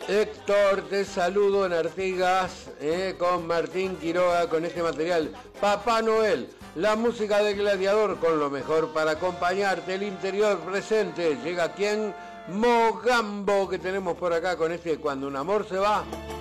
Héctor, te saludo en Artigas, con Martín Quiroga, con este material. Papá Noel, la música de Gladiador, con lo mejor para acompañarte. El interior presente. Llega quien, Mogambo, que tenemos por acá con este Cuando un amor se va.